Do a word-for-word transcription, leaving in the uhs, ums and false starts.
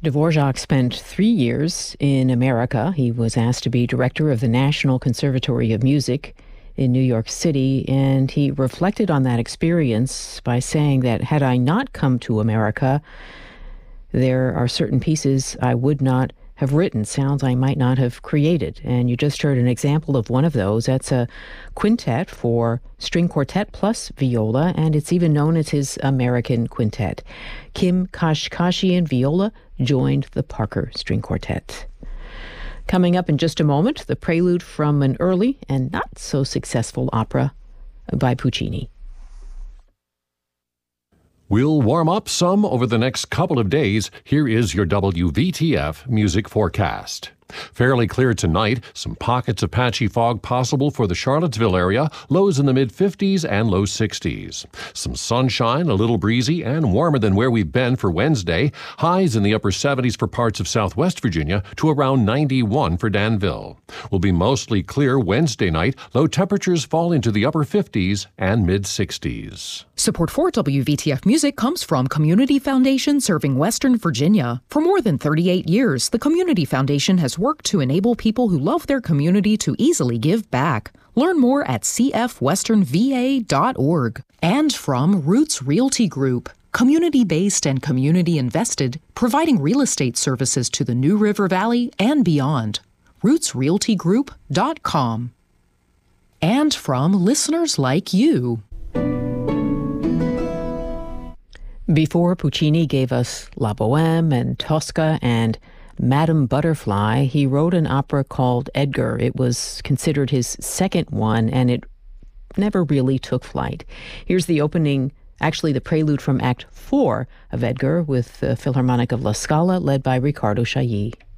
Dvorak spent three years in America. He was asked to be director of the National Conservatory of Music in New York City, and he reflected on that experience by saying that had I not come to America, there are certain pieces I would not have written, sounds I might not have created. And you just heard an example of one of those. That's a quintet for string quartet plus viola, and it's even known as his American Quintet. Kim Kashkashian viola joined the Parker String Quartet. Coming up in just a moment, the prelude from an early and not so successful opera by Puccini. We'll warm up some over the next couple of days. Here is your W V T F music forecast. Fairly clear tonight. Some pockets of patchy fog possible for the Charlottesville area. Lows in the mid fifties and low sixties. Some sunshine, a little breezy, and warmer than where we've been for Wednesday. Highs in the upper seventies for parts of Southwest Virginia to around ninety-one for Danville. Will be mostly clear Wednesday night. Low temperatures fall into the upper fifties and mid sixties. Support for W V T F Music comes from Community Foundation serving Western Virginia. For more than thirty-eight years, the Community Foundation has worked to enable people who love their community to easily give back. Learn more at c f western v a dot org. And from Roots Realty Group, community-based and community-invested, providing real estate services to the New River Valley and beyond. roots realty group dot com. And from listeners like you. Before Puccini gave us La Bohème and Tosca and Madame Butterfly, he wrote an opera called Edgar. It was considered his second one, and it never really took flight. Here's the opening, actually the prelude from Act four of Edgar with the Philharmonic of La Scala, led by Riccardo Chailly.